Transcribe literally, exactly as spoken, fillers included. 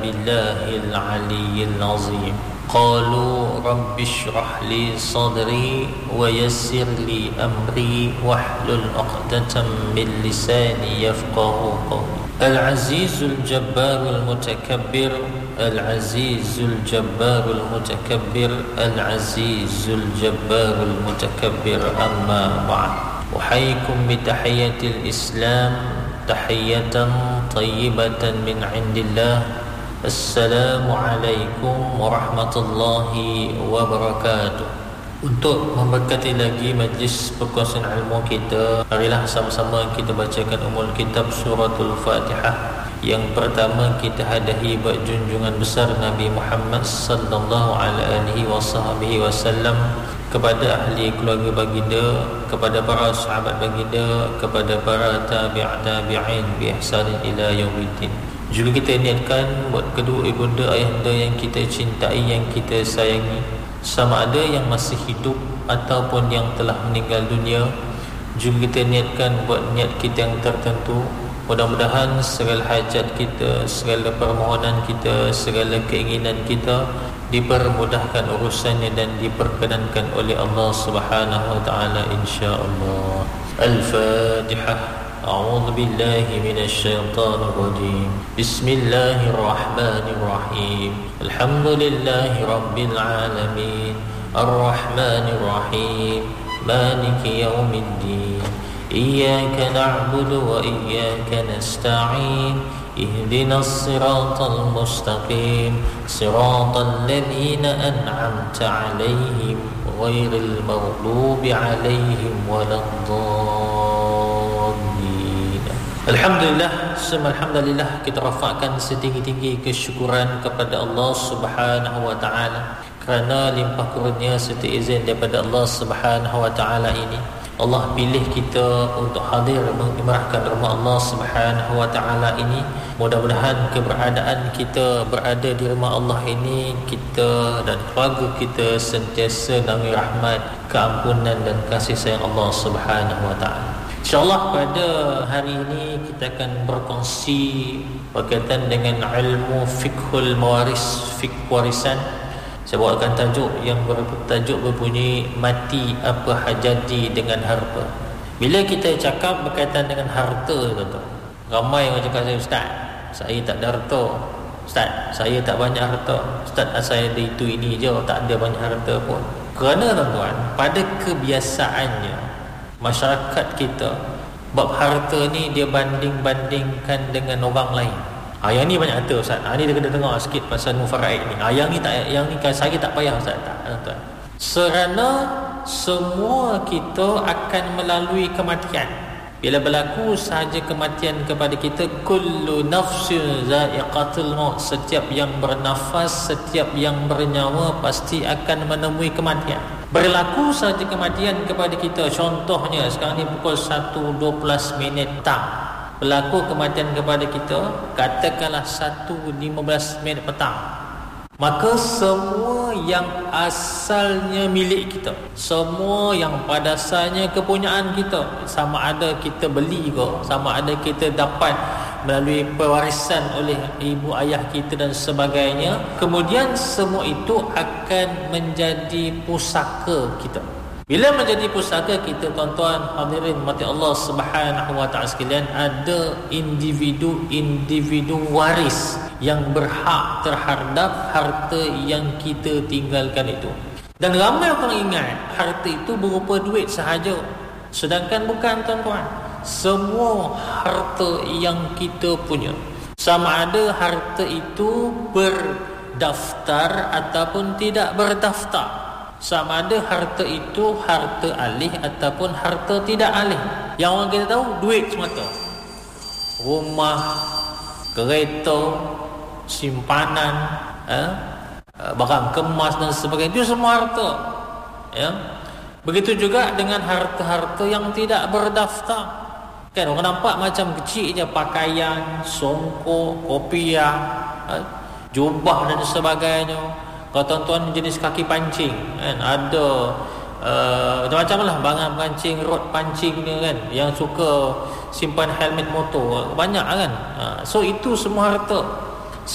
billahil aliyyil azim. Qalu rabbi shrah li sadri wa yassir li amri wahlul 'uqdatam min lisani yafqahu qawli. Al-Azizul Jabbarul Mutakabbir, Al-Azizul Jabbarul Mutakabbir, Al-Azizul Jabbarul Mutakabbir, amma ba'd. Uhayyikum bi tahiyyatil Islam, tahiyatan tayyibatan min 'indillah. Assalamualaikum warahmatullahi wabarakatuh. Untuk memberkati lagi majlis perkongsian ilmu kita, marilah sama-sama kita bacakan umul kitab suratul Fatihah. Yang pertama kita hadahi buat junjungan besar Nabi Muhammad sallallahu alaihi wasallam, kepada ahli keluarga baginda, kepada para sahabat baginda, kepada para tabi' tabi'in bi ihsanin ila yaumiddin. Juga kita niatkan buat kedua ibunda ayahanda yang kita cintai, yang kita sayangi, sama ada yang masih hidup ataupun yang telah meninggal dunia. Juga kita niatkan buat niat kita yang tertentu. Mudah-mudahan segala hajat kita, segala permohonan kita, segala keinginan kita dipermudahkan urusannya dan diperkenankan oleh Allah Subhanahu wa taala, insya-Allah. Al-Fatihah. A'udzu billahi minasy syaithanir rajim. Bismillahirrahmanirrahim. Alhamdulillahi rabbil alamin. Arrahmanir rahim. Maliki yaumiddin. Iyyaka na'budu wa iyyaka nasta'in. Ihdinas siratal mustaqim. Siratal ladzina an'amta 'alaihim ghairil maghdubi 'alaihim waladdallin. Alhamdulillah, semua alhamdulillah, kita rafakkan setinggi-tinggi kesyukuran kepada Allah Subhanahu wa taala kerana limpah kurnia serta izin daripada Allah Subhanahu wa taala ini. Allah pilih kita untuk hadir mengimarahkan rumah Allah Subhanahu wa taala ini. Mudah-mudahan keberadaan kita berada di rumah Allah ini, kita dan keluarga kita sentiasa dalam rahmat, keampunan dan kasih sayang Allah Subhanahu wa taala. InsyaAllah pada hari ini kita akan berkongsi berkaitan dengan ilmu fiqhul mawaris, fiqh warisan. Saya bawakan tajuk yang bertajuk berbunyi mati apa jadi dengan harta. Bila kita cakap berkaitan dengan harta, tuan-tuan, ramai orang cakap saya, ustaz, saya tak ada harta. Ustaz, saya tak banyak harta. Ustaz, saya ada itu ini je, tak ada banyak harta pun. Kerana tuan-tuan, pada kebiasaannya masyarakat kita, bab harta ni dia banding-bandingkan dengan orang lain. Ah, yang ni banyak harta ustaz. Ah, ni dia kena dengar sikit pasal mufaraid ni. Ah, yang ni tak, yang ni saya tak payah ustaz. Tak, tuan. Serana semua kita akan melalui kematian. Bila berlaku sahaja kematian kepada kita, kullu nafsin za'iqatul maut, setiap yang bernafas, setiap yang bernyawa pasti akan menemui kematian. Berlaku sahaja kematian kepada kita, contohnya sekarang ni pukul satu dua belas minit petang, berlaku kematian kepada kita, katakanlah satu lima belas minit petang, maka semua yang asalnya milik kita, semua yang pada asalnya kepunyaan kita, sama ada kita beli ke, sama ada kita dapat melalui pewarisan oleh ibu ayah kita dan sebagainya, kemudian semua itu akan menjadi pusaka kita. Bila menjadi pusaka kita, tuan-tuan hadirin mati Allah Subhanahu wa taala sekalian, ada individu-individu waris yang berhak terhadap harta yang kita tinggalkan itu. Dan ramai orang ingat harta itu berupa duit sahaja, sedangkan bukan, tuan-tuan. Semua harta yang kita punya, sama ada harta itu berdaftar ataupun tidak berdaftar, sama ada harta itu harta alih ataupun harta tidak alih. Yang orang kita tahu duit semata, rumah, kereta, simpanan, eh, barang kemas dan sebagainya, itu semua harta, ya. Begitu juga dengan harta-harta yang tidak berdaftar. Kan orang nampak macam kecil je, pakaian, songkok, kopiah, eh, jubah dan sebagainya. Kalau tuan-tuan jenis kaki pancing, kan, ada uh, macam-macam lah, barang pancing, rod pancing ni kan, yang suka simpan helmet motor, banyak kan. uh, So itu semua harta.